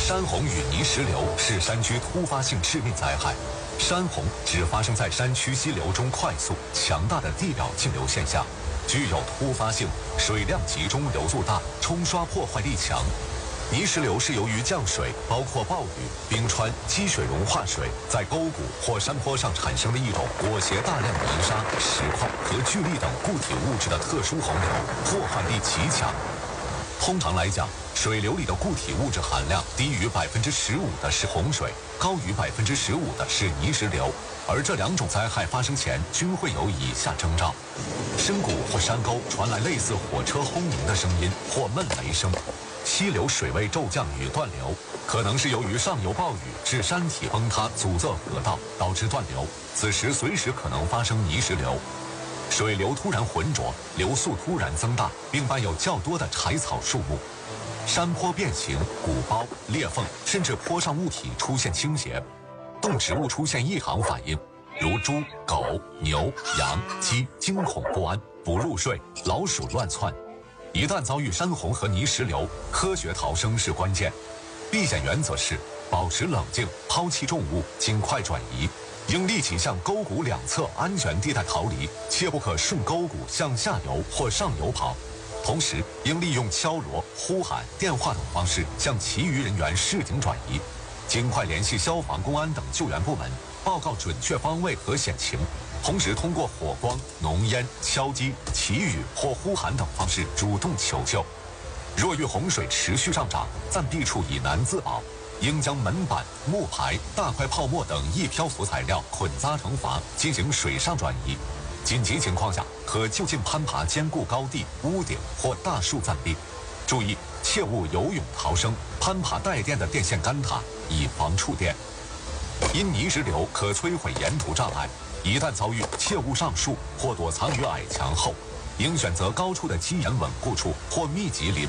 山洪与泥石流是山区突发性致命灾害。山洪只发生在山区溪流中快速、强大的地表径流现象，具有突发性，水量集中、流速大，冲刷破坏力强。泥石流是由于降水，包括暴雨、冰川、积水融化水，在沟谷或山坡上产生的一种裹挟大量泥沙、石块和巨粒等固体物质的特殊洪流，破坏力极强。通常来讲，水流里的固体物质含量低于15%的是洪水，高于15%的是泥石流。而这两种灾害发生前均会有以下征兆：深谷或山沟传来类似火车轰鸣的声音或闷雷声；溪流水位骤降与断流，可能是由于上游暴雨致山体崩塌阻塞河道，导致断流，此时随时可能发生泥石流。水流突然浑浊，流速突然增大，并伴有较多的柴草树木；山坡变形、鼓包、裂缝，甚至坡上物体出现倾斜；动植物出现异常反应，如猪、狗、牛、羊、鸡惊恐不安、不入睡，老鼠乱窜。一旦遭遇山洪和泥石流，科学逃生是关键。避险原则是保持冷静，抛弃重物，尽快转移。应立即向沟谷两侧安全地带逃离，切不可顺沟谷向下游或上游跑。同时，应利用敲锣、呼喊、电话等方式向其余人员示警转移，尽快联系消防、公安等救援部门，报告准确方位和险情。同时，通过火光、浓烟、敲击、祈雨或呼喊等方式主动求救。若遇洪水持续上涨，暂避处以难自保。应将门板、木牌、大块泡沫等易漂浮材料捆扎成筏，进行水上转移。紧急情况下，可就近攀爬坚固高地、屋顶或大树暂避。注意，切勿游泳逃生，攀爬带电的电线杆塔，以防触电。因泥石流可摧毁沿途障碍，一旦遭遇，切勿上树或躲藏于矮墙后，应选择高处的基岩稳固处或密集林。